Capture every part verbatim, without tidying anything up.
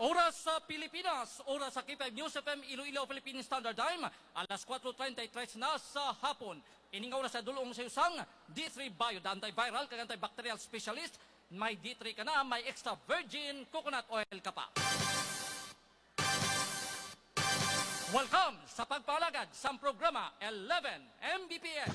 Oras sa Pilipinas, oras sa K five News F M Iloilo Philippine Standard Time, alas kwatro treinta y tres na sa hapon. Ining oras sa dulong sa usang D three Bio, the antiviral, kag antibacterial specialist. May D three ka na, may extra virgin coconut oil ka pa. Welcome sa pagpalagad sa programa eleven M B P S.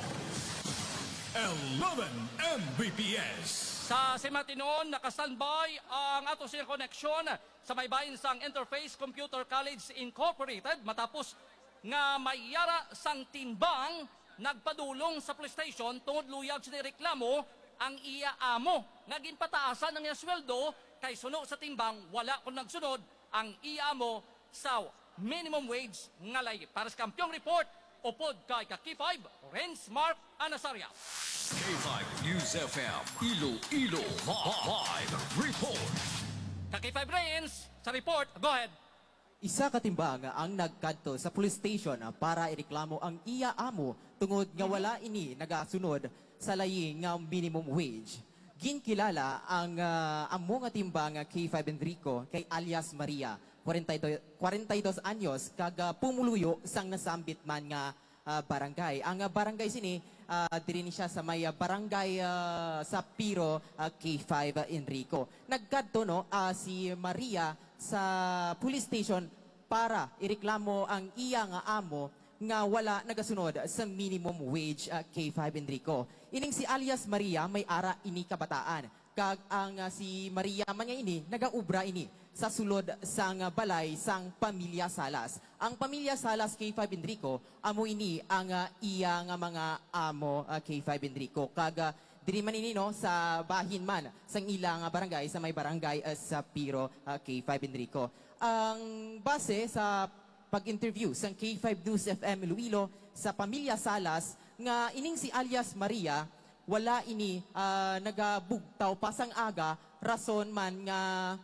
eleven M B P S. Sa Simatinoon, nakastandby ang ato silang koneksyon sa may bahin sang Interface Computer College Incorporated matapos nga mayara sang timbang nagpadulong sa police station tungod luyag sa reklamo ang iya amo nga ginpataasan ng iya sweldo kay suno sa timbang wala kung nagsunod ang iya amo sa minimum wage ngalay. Para sa Kampiong Report, upod kay ka K five, Renz Mark Anasaria. K five News F M Iloilo Live Report. Ka K five Renz, sa report, go ahead. Isa katimbang ang nagkadto sa police station para ireklamo ang iya amo tungod nga wala ini nagasunod sa layi nga minimum wage. Ginkilala ang uh, amo nga timbang K five Enrico kay alias Maria, forty-two anyos, kag uh, pumuluyo sang nasambit man nga uh, barangay. Ang uh, barangay sini, uh, diri ni siya sa may uh, barangay uh, sa Piro, uh, K five Enrico. Nagkadto no, uh, si Maria sa police station para ireklamo ang iya nga amo nga wala nagasunod sa minimum wage, uh, K five Enrico. Ining si alias Maria may ara ini kabataan. Kag ang uh, si Maria man nga ini nagaubra ini sa sulod sang uh, balay sang Pamilya Salas. Ang Pamilya Salas K five Enrico amo ini ang uh, iya nga mga amo, uh, K five Enrico. Kag uh, diri man ini no sa bahin man sang ilang uh, barangay sa may barangay uh, sa Piro, uh, K five Enrico. Ang base sa pag-interview sa K five News F M Iloilo sa Pamilya Salas nga ining si alias Maria wala ini uh, nagabugtaw pasang aga rason man nga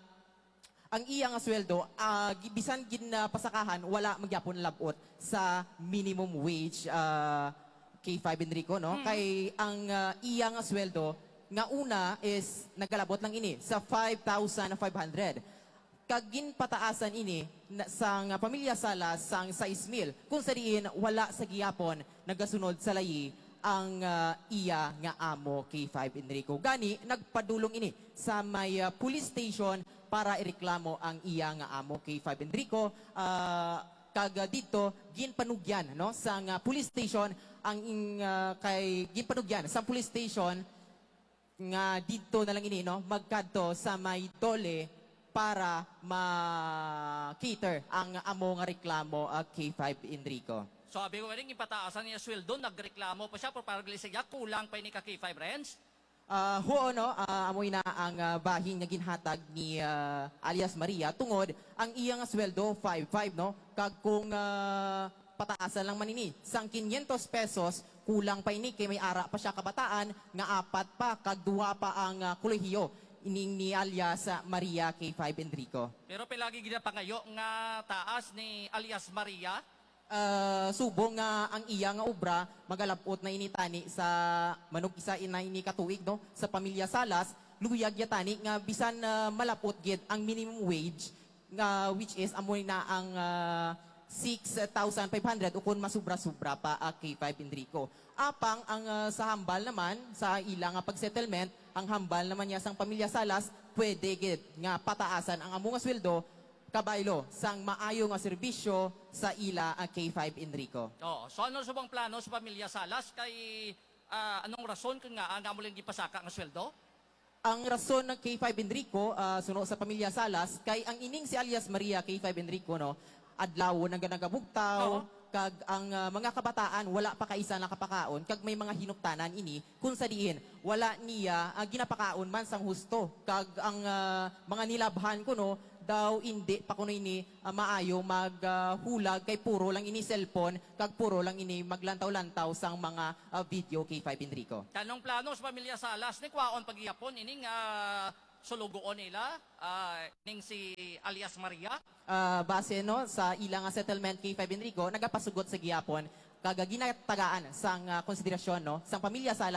ang iya nga sweldo uh, bisan gin uh, pasakahan wala magyapon labot sa minimum wage, uh, K five Enrico no. Hmm. Kay ang uh, iya nga sweldo nga una is nagalabot lang ini sa five thousand five hundred. Kagin pataasan ini na, sang uh, Pamilya Salas sang sais mil kung sa diin wala sa giyapon nagasunod sa layi ang uh, iya nga amo, K five Enrico. Gani nagpadulong ini sa may uh, police station para ireklamo ang iya nga amo, K five Enrico. Uh, kag dito ginpanugyan no sa uh, police station ang uh, kay ginpanugyan sa police station nga dito na lang ini no magkadto sa may Dole para ma-cater ang amo nga reklamo, uh, K five Enrico. Sabi ko rin, ipataasan niya sweldo, nagreklamo pa siya, pero parang siya, kulang pa ni ka K five Renz? Uh, huo, no, uh, amoy na ang uh, bahin nga ginhatag ni uh, alias Maria, tungod, ang iyang sweldo, five five, no? Kag kung uh, pataasan lang man ini, sang quinientos pesos, kulang pa ini, kay may ara pa siya kabataan, nga apat pa, kag duwa pa ang uh, kolehiyo, ining ni alias uh, Maria K five Enrico. Pero pilagi ginapangayo nga taas ni alias Maria, Uh, subong nga ang iya nga obra magalapot na initani sa manug isa ina ini katuig no sa Pamilya Salas luyag yatani nga bisan uh, malapot gid ang minimum wage nga which is amoy na ang uh, six thousand five hundred ukon masubra-subra pa, uh, K five Enrico. Apang ang uh, sa hambal naman sa ilang uh, pag-settlement ang hambal naman niya sang Pamilya Salas pwede gid nga pataasan ang amo nga sweldo kabaylo sang maayo nga serbisyo sa ila, uh, K five Enrico. Oh, so ano sa bang plano sa Pamilya Salas kay uh, anong rason kung nga ang amo lang gipasaka nga sweldo? Ang rason ng K five Enrico uh, suno sa Pamilya Salas kay ang ining si alias Maria K five Enrico no adlaw nang nagabugtaw. Oh. Kag ang uh, mga kabataan wala pa kaisa nakapakaon kag may mga hinuktanan ini kung sa diin wala niya uh, ginapakaon man sang husto kag ang uh, mga nilabhan ko no daw hindi pa kuno ini uh, maayo maghulag uh, kay puro lang ini cellphone kag puro lang ini maglantaw-lantaw sang mga uh, video, K five Enrico. Kanong plano sa Pamilya Salas ni kwaon pagyapon ining uh, sulugoon nila uh, ining si alias Maria? Uh, base no sa ilang uh, settlement, K five Enrico nagapasugot sa giyapon kag ginatagaan sang uh, konsiderasyon no sang Pamilya Salas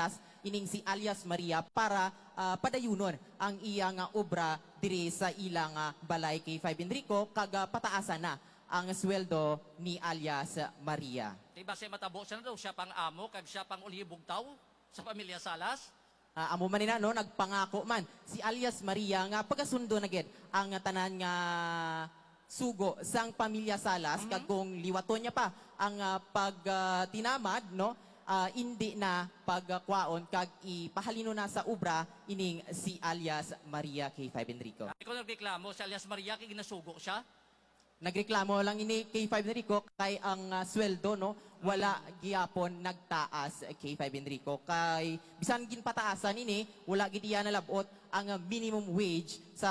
ining si alias Maria para ah, padayunon ang iya nga obra diri sa ilang ah, balay kay Five Enrico kag ah, pataasan na ang sweldo ni alias Maria. Diba siya matabo siya na daw, siya pang amo, kag siya pang ulihibog tao sa pamilya Salas. Ah, amo man nina no nagpangako man si alias Maria nga pagasundo na gid ang tanan nga sugo sang pamilya Salas kag kung liwaton niya pa ang ah, pag ah, tinamad no ah, hindi na pagkwaon kag ipahalino na sa obra ining si alias Maria kay Five Enrico. Ikaw nagreklamo, si alias Maria, kay ginasugo siya. Nagreklamo lang ini kay Five Enrico kay ang ah, sweldo no wala giyapon nagtaas kay Five Enrico kay bisan ginpataasan ini wala gid iya nalabot ang ah, minimum wage sa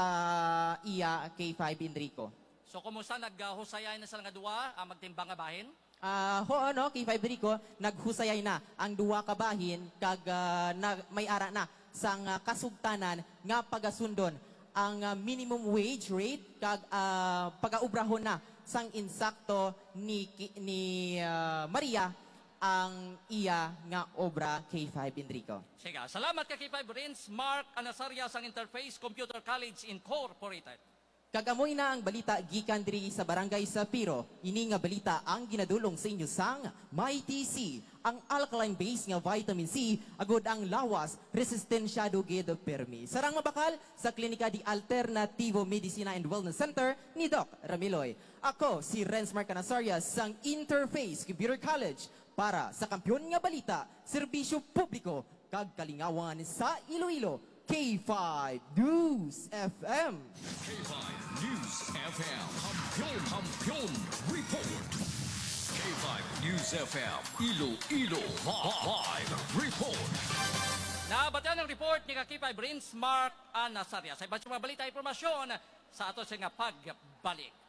iya kay Five Enrico. So kumusta naghusayan na sa nga duwa ang magtimbang nga bahin? Ah, ho ano kay Five Enrico naghusayay na ang duwa ka bahin kag ah, na, may ara na sang ah, kasugtanan nga pagasundon ang ah, minimum wage rate kag ah, pagaubrahon na sang insakto ni ki- ni ah, Maria ang iya nga obra kay Five Enrico. Sige, salamat ka kay Five Rins, Mark Anasaria sang Interface Computer College Incorporated. Kagamoy na ang balita gikan diri sa Barangay Sapiro. Ini nga balita ang ginadulong sa inyo sang My T C, ang alkaline base nga vitamin C agud ang lawas resistensyado gid permi. Sarang mabakal sa klinika di Alternativo Medicina and Wellness Center ni Doc Ramiloy. Ako si Renz Mark Anasaria sang Interface Computer College para sa kampyon nga balita, serbisyo publiko kag kalingawan sa Iloilo. K five News F M. K five News F M. Kampiyon, kampiyon, report. K five News F M. Iloilo Live Report. Nabatian ang report ni K five Rins, Mark Anasaria. Sa iba't mga balita impormasyon sa ato sa nga pagbalik.